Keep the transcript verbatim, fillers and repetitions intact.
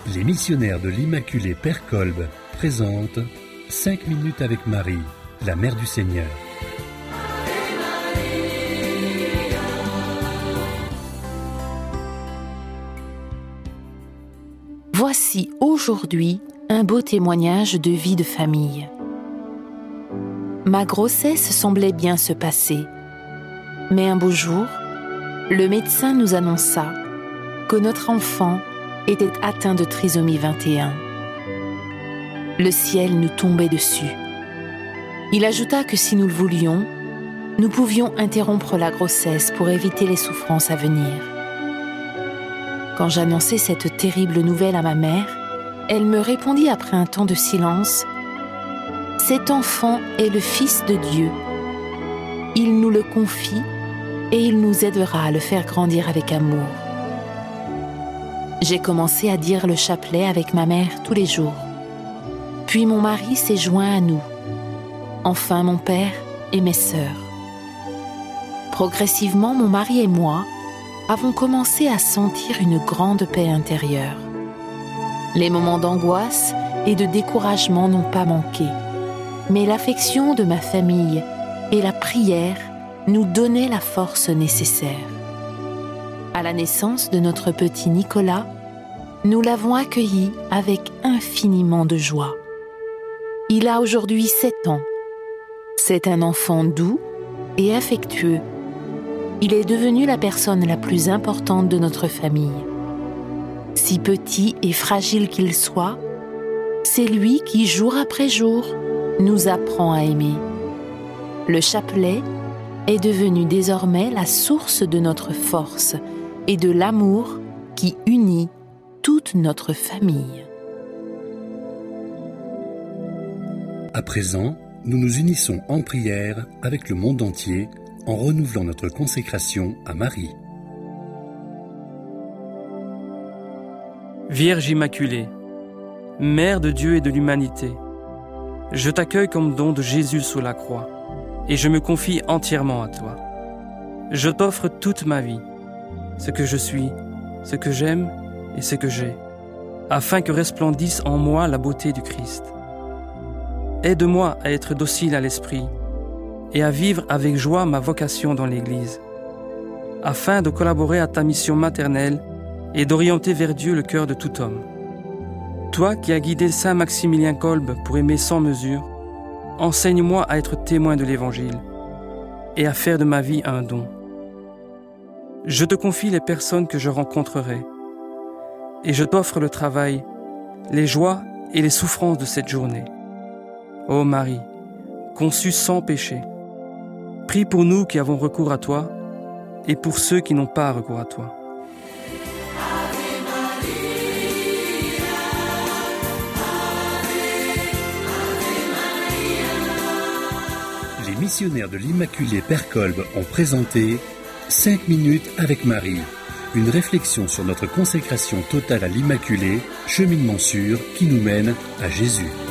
Les missionnaires de l'Immaculée Père Kolb présentent cinq minutes avec Marie, la Mère du Seigneur. Voici aujourd'hui un beau témoignage de vie de famille. Ma grossesse semblait bien se passer, mais un beau jour, le médecin nous annonça que notre enfant était atteint de trisomie vingt et un. Le ciel nous tombait dessus. Il ajouta que si nous le voulions, nous pouvions interrompre la grossesse pour éviter les souffrances à venir. Quand j'annonçai cette terrible nouvelle à ma mère, elle me répondit après un temps de silence : « Cet enfant est le Fils de Dieu. Il nous le confie et il nous aidera à le faire grandir avec amour. » J'ai commencé à dire le chapelet avec ma mère tous les jours. Puis mon mari s'est joint à nous. Enfin mon père et mes sœurs. Progressivement, mon mari et moi avons commencé à sentir une grande paix intérieure. Les moments d'angoisse et de découragement n'ont pas manqué, mais l'affection de ma famille et la prière nous donnaient la force nécessaire. À la naissance de notre petit Nicolas, nous l'avons accueilli avec infiniment de joie. Il a aujourd'hui sept ans. C'est un enfant doux et affectueux. Il est devenu la personne la plus importante de notre famille. Si petit et fragile qu'il soit, c'est lui qui, jour après jour, nous apprend à aimer. Le chapelet est devenu désormais la source de notre force et de l'amour qui unit toute notre famille. À présent, nous nous unissons en prière avec le monde entier en renouvelant notre consécration à Marie. Vierge Immaculée, Mère de Dieu et de l'humanité, je t'accueille comme don de Jésus sous la croix et je me confie entièrement à toi. Je t'offre toute ma vie, ce que je suis, ce que j'aime et ce que j'ai, afin que resplendisse en moi la beauté du Christ. Aide-moi à être docile à l'esprit et à vivre avec joie ma vocation dans l'Église, afin de collaborer à ta mission maternelle et d'orienter vers Dieu le cœur de tout homme. Toi qui as guidé Saint Maximilien Kolb pour aimer sans mesure, enseigne-moi à être témoin de l'Évangile et à faire de ma vie un don. Je te confie les personnes que je rencontrerai et je t'offre le travail, les joies et les souffrances de cette journée. Ô Marie, conçue sans péché, prie pour nous qui avons recours à toi et pour ceux qui n'ont pas recours à toi. Les missionnaires de l'Immaculée Père Kolb ont présenté cinq minutes avec Marie, une réflexion sur notre consécration totale à l'Immaculée, cheminement sûr qui nous mène à Jésus.